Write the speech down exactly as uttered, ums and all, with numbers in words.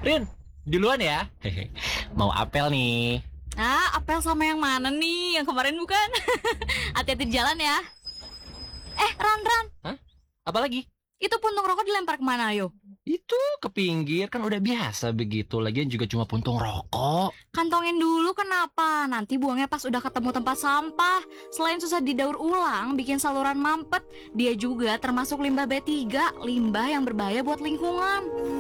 Rin, duluan ya. Hehe. Mau apel nih. Ah, apel sama yang mana nih? Yang kemarin bukan? Hati-hati di jalan ya. Eh, Ran, Ran. Hah? Apalagi? Itu puntung rokok dilempar kemana, ayo? Itu ke pinggir, kan udah biasa begitu. Lagian juga cuma puntung rokok. Kantongin dulu kenapa? Nanti buangnya pas udah ketemu tempat sampah. Selain susah didaur ulang, bikin saluran mampet, dia juga termasuk limbah B tiga, limbah yang berbahaya buat lingkungan.